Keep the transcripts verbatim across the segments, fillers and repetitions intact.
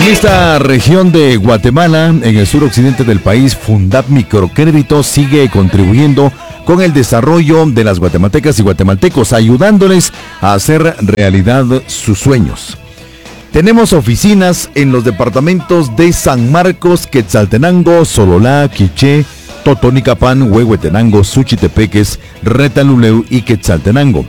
esta región de Guatemala, en el suroccidente del país, Fundap Microcrédito sigue contribuyendo con el desarrollo de las guatemaltecas y guatemaltecos, ayudándoles a hacer realidad sus sueños. Tenemos oficinas en los departamentos de San Marcos, Quetzaltenango, Sololá, Quiché, Totonicapán, Huehuetenango, Suchitepeques, Retaluleu y Quetzaltenango.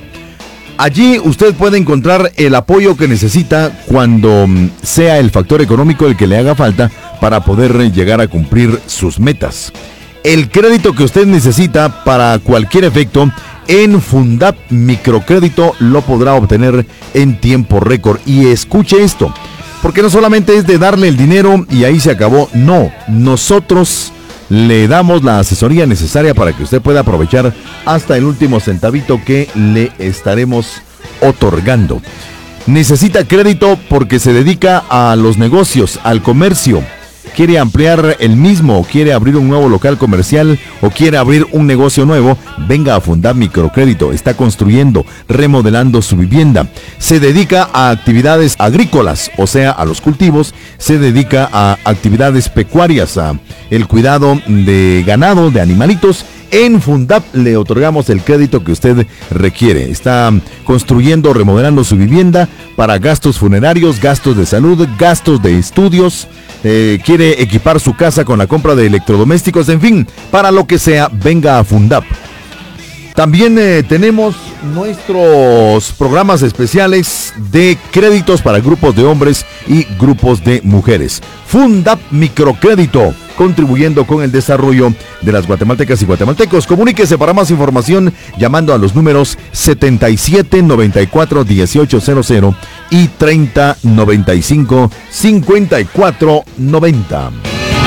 Allí usted puede encontrar el apoyo que necesita cuando sea el factor económico el que le haga falta para poder llegar a cumplir sus metas. El crédito que usted necesita para cualquier efecto en Fundap Microcrédito lo podrá obtener en tiempo récord. Y escuche esto, porque no solamente es de darle el dinero y ahí se acabó. No, nosotros le damos la asesoría necesaria para que usted pueda aprovechar hasta el último centavito que le estaremos otorgando. Necesita crédito porque se dedica a los negocios, al comercio. Quiere ampliar el mismo, quiere abrir un nuevo local comercial o quiere abrir un negocio nuevo, venga a Fundap Microcrédito. Está construyendo, remodelando su vivienda. Se dedica a actividades agrícolas, o sea, a los cultivos. Se dedica a actividades pecuarias, a el cuidado de ganado, de animalitos. En Fundap le otorgamos el crédito que usted requiere. Está construyendo, remodelando su vivienda para gastos funerarios, gastos de salud, gastos de estudios. Eh, quiere equipar su casa con la compra de electrodomésticos, en fin, para lo que sea, venga a Fundap. También eh, tenemos nuestros programas especiales de créditos para grupos de hombres y grupos de mujeres. Fundap Microcrédito, contribuyendo con el desarrollo de las guatemaltecas y guatemaltecos. Comuníquese para más información llamando a los números setenta y siete noventa y cuatro dieciocho cero cero y treinta noventa y cinco cincuenta y cuatro noventa.